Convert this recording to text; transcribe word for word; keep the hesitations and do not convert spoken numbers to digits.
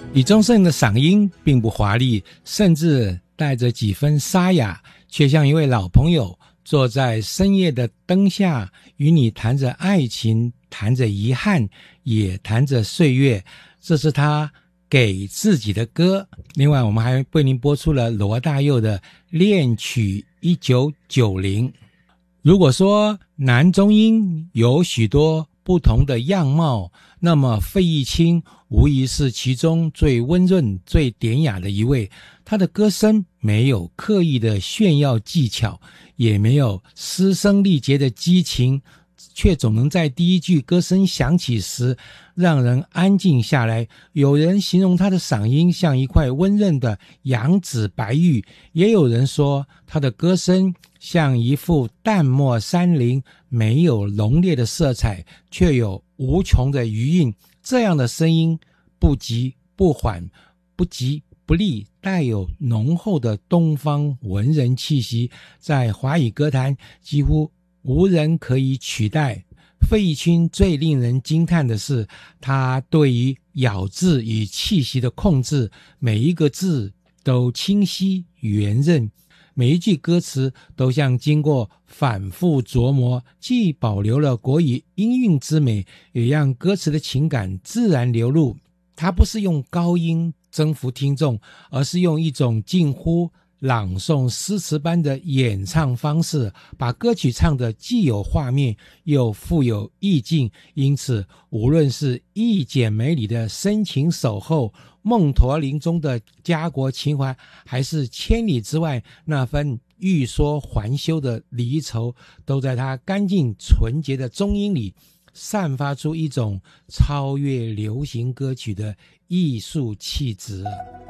李宗盛的嗓音并不华丽，甚至带着几分沙哑，却像一位老朋友，坐在深夜的灯下，与你谈着爱情，谈着遗憾，也谈着岁月。这是他给自己的歌。另外我们还为您播出了罗大佑的恋曲一九九零。如果说男中音有许多不同的样貌，那么费玉清无疑是其中最温润最典雅的一位。他的歌声没有刻意的炫耀技巧，也没有嘶声力竭的激情，却总能在第一句歌声响起时让人安静下来。有人形容他的嗓音像一块温润的羊脂白玉，也有人说他的歌声像一幅淡墨山林，没有浓烈的色彩，却有无穷的余韵。这样的声音不急不缓，不急不厉，带有浓厚的东方文人气息，在华语歌坛几乎无人可以取代。费玉清最令人惊叹的是他对于咬字与气息的控制，每一个字都清晰圆润，每一句歌词都像经过反复琢磨，既保留了国语音韵之美，也让歌词的情感自然流露。他不是用高音征服听众，而是用一种近乎朗诵诗词般的演唱方式，把歌曲唱得既有画面又富有意境。因此无论是《一剪梅》里的深情守候，梦驼铃中的家国情怀，还是千里之外那份欲说还休的离愁，都在他干净纯洁的中音里散发出一种超越流行歌曲的艺术气质。